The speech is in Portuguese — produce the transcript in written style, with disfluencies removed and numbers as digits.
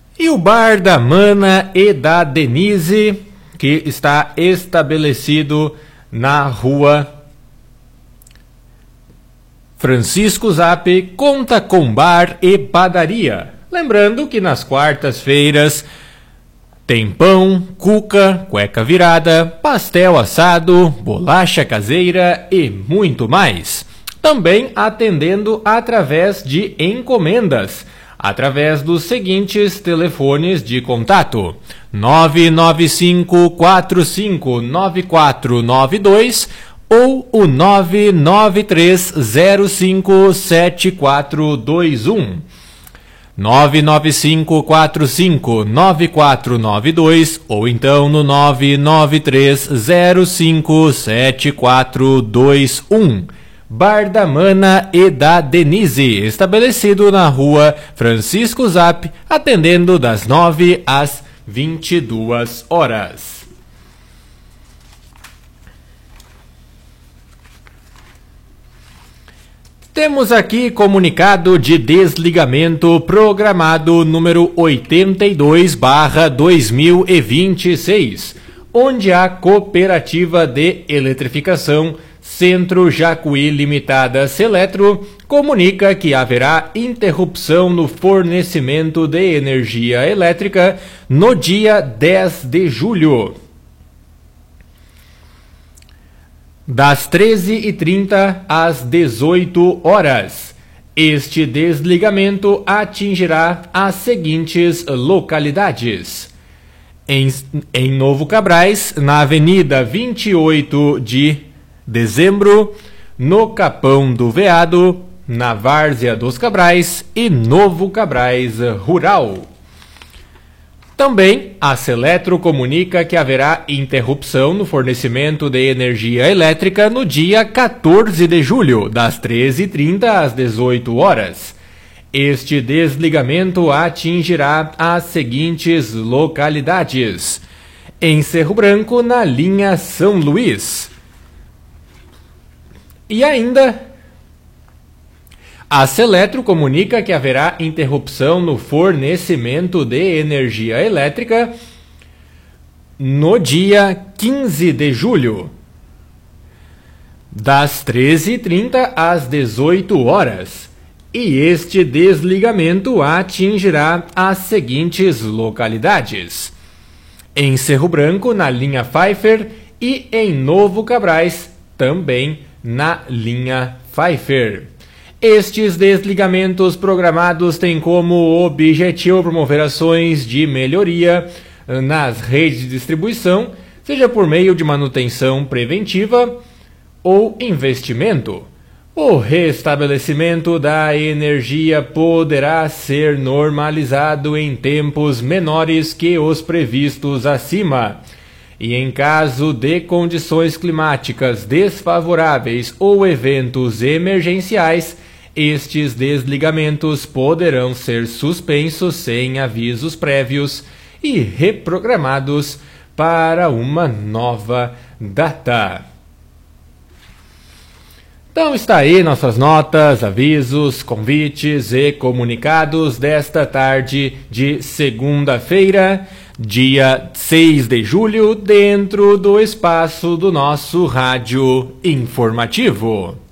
E o bar da Mana e da Denise, que está estabelecido na rua Francisco Zap, conta com bar e padaria. Lembrando que nas quartas-feiras tem pão, cuca, cueca virada, pastel assado, bolacha caseira e muito mais. Também atendendo através de encomendas, através dos seguintes telefones de contato: 995459492 ou o 993057421. 995459492 ou então no 993057421. Bar da Mana e da Denise, estabelecido na rua Francisco Zap, atendendo das 9 às 22 horas. Temos aqui comunicado de desligamento programado número 82/2026, onde a Cooperativa de Eletrificação Centro Jacuí Limitada Seletro comunica que haverá interrupção no fornecimento de energia elétrica no dia 10 de julho. Das 13h30 às 18 horas. Este desligamento atingirá as seguintes localidades: em Novo Cabrais, na Avenida 28 de Dezembro, no Capão do Veado, na Várzea dos Cabrais e Novo Cabrais Rural. Também, a Seletro comunica que haverá interrupção no fornecimento de energia elétrica no dia 14 de julho, das 13h30 às 18 horas. Este desligamento atingirá as seguintes localidades: em Cerro Branco, na linha São Luís. E ainda, a Seletro comunica que haverá interrupção no fornecimento de energia elétrica no dia 15 de julho, das 13h30 às 18 horas. E este desligamento atingirá as seguintes localidades: em Cerro Branco, na linha Pfeiffer, e em Novo Cabrais, também na linha Pfeiffer. Estes desligamentos programados têm como objetivo promover ações de melhoria nas redes de distribuição, seja por meio de manutenção preventiva ou investimento. O restabelecimento da energia poderá ser normalizado em tempos menores que os previstos acima. E em caso de condições climáticas desfavoráveis ou eventos emergenciais, estes desligamentos poderão ser suspensos sem avisos prévios e reprogramados para uma nova data. Então está aí nossas notas, avisos, convites e comunicados desta tarde de segunda-feira, dia 6 de julho, dentro do espaço do nosso rádio informativo.